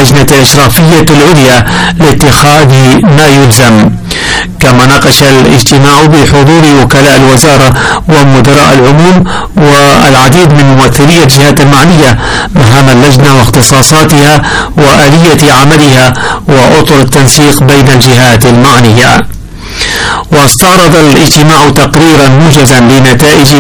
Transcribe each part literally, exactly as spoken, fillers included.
اللجنة الإشرافية العليا لاتخاذ ما يلزم. كما ناقش الاجتماع بحضور وكلاء الوزارة ومدراء العموم والعديد من ممثلي الجهات المعنية مهام اللجنة واختصاصاتها وآلية عملها وأطر التنسيق بين الجهات المعنية. واستعرض الاجتماع تقريرا موجزا لنتائج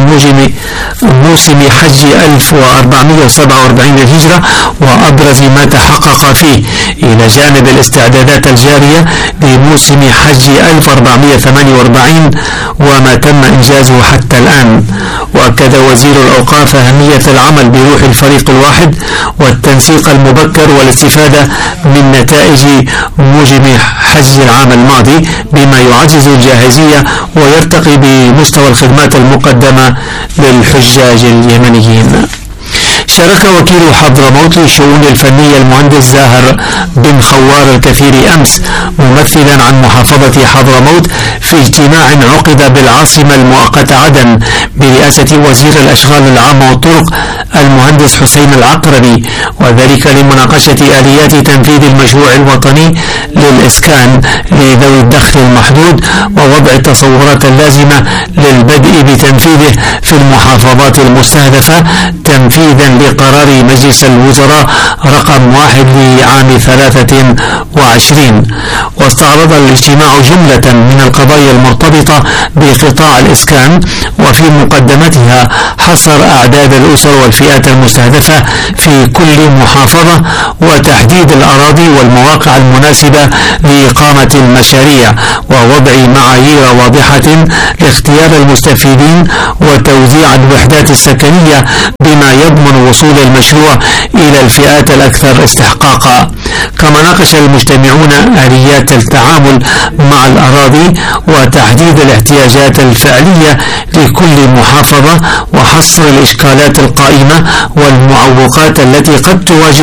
موسم حج ألف وأربعمائة وسبعة وأربعين للهجرة وأبرز ما تحقق فيه، إلى جانب الاستعدادات الجارية لموسم حج ألف وأربعمائة وثمانية وأربعين وما تم إنجازه حتى الآن. وأكد وزير الأوقاف أهمية العمل بروح الفريق الواحد والتنسيق المبكر والاستفادة من نتائج موسم حج العام الماضي بما يعزز الجاهزية ويرتقي بمستوى الخدمات المقدمة للحجاج اليمنيين. شارك وكيل حضرموت للشؤون الفنية المهندس زاهر بن خوار الكثير أمس ممثلا عن محافظة حضرموت في اجتماع عقد بالعاصمة المؤقتة عدن برئاسة وزير الأشغال العامة والطرق المهندس حسين العقربي، وذلك لمناقشة آليات تنفيذ المشروع الوطني للإسكان لذوي الدخل المحدود ووضع التصورات اللازمة للبدء بتنفيذه في المحافظات المستهدفة تنفيذا لقرار مجلس الوزراء رقم واحد لعام ثلاثة وعشرين. واستعرض الاجتماع جملة من القضايا المرتبطة بقطاع الإسكان، وفي مقدمتها حصر أعداد الأسر والفئات المستهدفة في كل محافظة وتحديد الأراضي والمواقع المناسبة لإقامة المشاريع ووضع معايير واضحة لاختيار المستفيدين وتوزيع الوحدات السكنية بما يضمن وصول المشروع إلى الفئات الأكثر استحقاقا. كما ناقش المجتمعون آليات التعامل مع الأراضي وتحديد الاحتياجات الفعلية لكل محافظة وحصر الإشكالات القائمة والمعوقات التي قد تواجه